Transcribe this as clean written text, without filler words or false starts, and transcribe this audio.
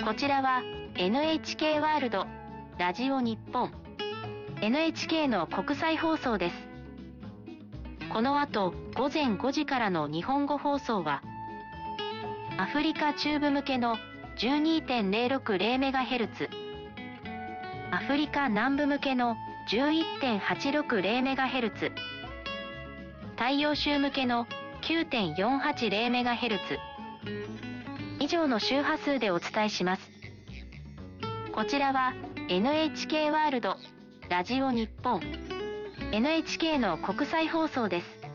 こちらは NHK ワールド、ラジオ日本、NHK の国際放送です。この後、午前5時からの日本語放送は、アフリカ中部向けの 12.060MHz、アフリカ南部向けの 11.860MHz、太陽州向けの 9.480MHz、以上の周波数でお伝えします。こちらは NHK ワールド、ラジオ日本、NHK の国際放送です。